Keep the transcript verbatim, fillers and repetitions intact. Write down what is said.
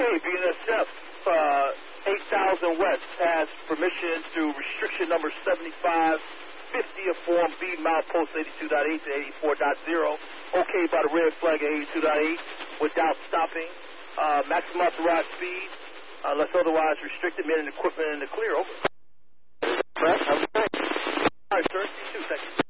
Okay, B N S F, uh, eight thousand West has permission to restriction number seventy-five fifty of Form B, milepost eighty-two point eight to eighty-four point zero. Okay by the red flag at eighty-two point eight without stopping. Uh, maximum authorized speed, unless otherwise restricted, men and equipment in the clear. Over. Press, okay. All right, sir. Two seconds.